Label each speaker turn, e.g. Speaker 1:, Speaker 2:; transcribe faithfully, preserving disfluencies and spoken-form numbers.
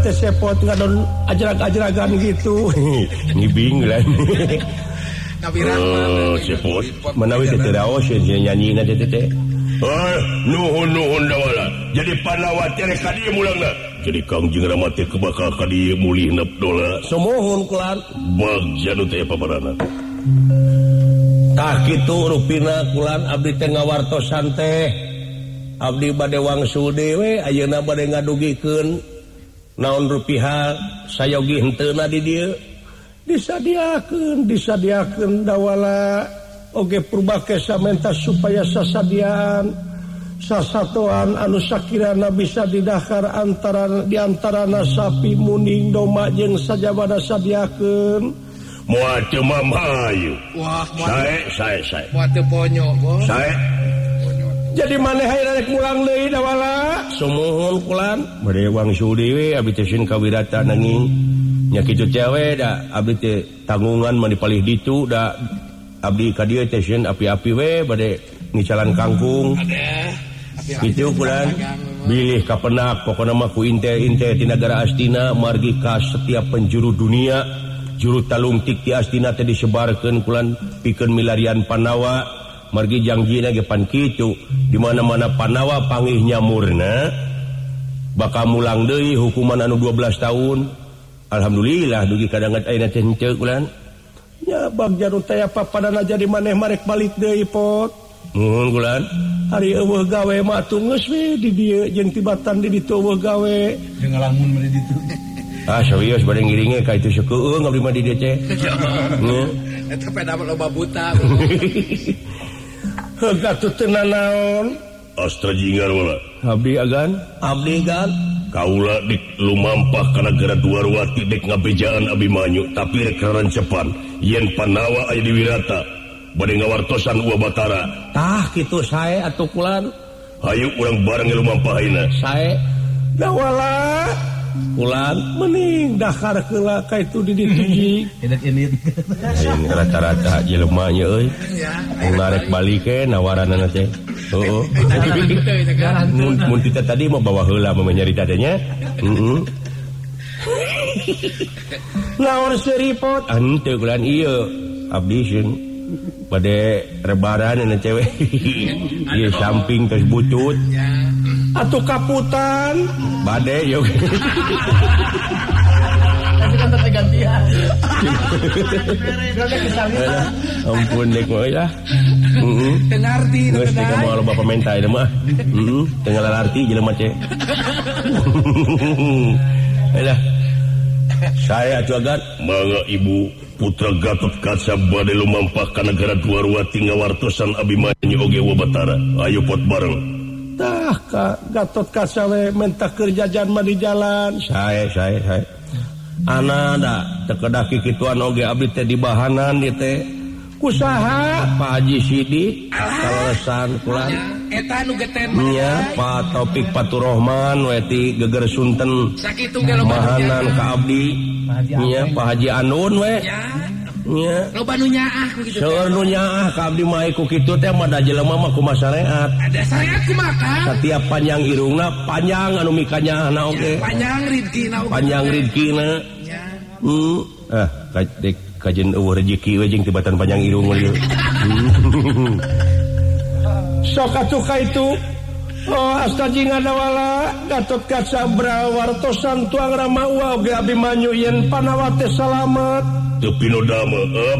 Speaker 1: teh sepot ngadon ajarak-ajarakan gitu. Ngibing lah.
Speaker 2: Oh, sepot.
Speaker 1: Menawi teh raos nyanyi na teh teh.
Speaker 2: Ah, nuhun nuhun dawala. Jadi Pandawa teh ka dieu mulangna. Jadi Kangjeng Rama teh kebakal ka dieu mulihna dola.
Speaker 1: Sumohun kulan.
Speaker 2: Bagja nu teh paparana.
Speaker 1: Tah kitu rupina kulan abdi teh ngawartosan teh. Abdi bade wangsul dewe ayeuna bade ngadugikeun naon rupiah sayogi henteuna di dieu. Disadiakeun, disadiakeun dawala oge purbake samenta supaya sasadiaan sasatoan anu sakirana bisa didahar antara diantarana sapi muning domba jeung sajabana sadiakeun
Speaker 2: moal teu mamayu
Speaker 3: wah
Speaker 2: sae sae sae
Speaker 3: moal teu ponyo bos
Speaker 2: sae
Speaker 1: jadi maneh hayu rek mulang deui dawala sumuhun kulan bade wangsul dewe abdi teh sieun kawirata nanging nya kitu cewek da abdi teh tanggungan mah dipalih ditu da abdi ka dieu teh sieun api-api we bade ngicalan kangkung kitu kulan bilih ka penak pokona mah ku inte-inte ti nagara Astina margi ka setiap penjuru dunia juru talungtik ti Astina teh disebarkeun kulan pikeun milarian Pandawa margi jangjina ge pan kitu di mana-mana Pandawa panggih nyamurna bakal mulang deui hukuman anu dua belas tahun. Alhamdulillah dugi kadangan ayeuna teh henteu kulan nya bagja nu teh papadana jadi maneh marek balik deui pot nuhun kulan ari eueuh gawe mah atuh geus we di dieu jeung tibatan di ditu eueuh gawe
Speaker 3: jeung ngalamun mah di ditu
Speaker 1: ah serius bade ngiringe ka itu seukeung abdi mah di dieu teh nya
Speaker 3: eta peda loba buta
Speaker 1: heuh teu nanaon
Speaker 2: astra jingar wala
Speaker 1: abdi agan abdi gan
Speaker 2: kaula dik lumampah ka nagara Dwarwati dek ngabejaan Abimanyu tapi rek rancepan yen Pandawa aya di wirata bade ngawartosan Uwa Batara
Speaker 1: tah kitu sae atuh kulan
Speaker 2: hayu urang bareng lumampah ayeuna
Speaker 1: sae dawala kulan mending dahar heula ka itu di ditu
Speaker 3: edet-edet
Speaker 1: ayeuna rata-rata jelema nya euy ngarek balik ke nawaranana teh heeh mun kita tadi mau bawa heula mah nyarita teh nya heeh naon seripot henteu kulan ieu abdi sieun bade rebaran na cewek ieu samping tos butut atuh kaputan bade yo
Speaker 3: kan tergantian
Speaker 1: ampun dek moy lah heeh
Speaker 3: teu ngarti
Speaker 1: geus teh moal bapak mentai mah heeh teu ngalarti jelema teh alah saya atuh agan
Speaker 2: mangga ibu putra Gatot Kaca bade lumampah ka nagara Dwarwati ngawartosan Abimanyu oge Uwa Batara ayo pot bareng
Speaker 1: tah ka Gatot Kaca we menta keur jajan mah di jalan sae sae sae ana da teu kedah kikituan oge abdi teh di bahanan dieu teh kusaha Pak Haji Sidik kalesan kulan
Speaker 3: eta nu geten
Speaker 1: nya Pak Taufik Faturrahman we ti Geger Sunten
Speaker 3: sakitu ge loba
Speaker 1: bahanan ka abdi nya Pak Haji Anun we nya
Speaker 3: loba nu nyaah ku kitu
Speaker 1: seueur nu nyaah ka abdi mah ku kitu teh mah da jelema mah kumaha syariat
Speaker 3: ada syariat kumaha
Speaker 1: setiap panjang irungna panjang anu mika nyaahna oge
Speaker 3: panjang rizkina
Speaker 1: panjang rizkina
Speaker 3: nya
Speaker 1: hmm ah kadek kajen eueuh rezeki we jeung tibatan panjang irung ieu sok atuh ka itu oh astaji ngadawala Gatot Kaca brawartosan tuang Rama Uwa oge Abimanyu yen Pandawa teh salamet
Speaker 2: teu pinodama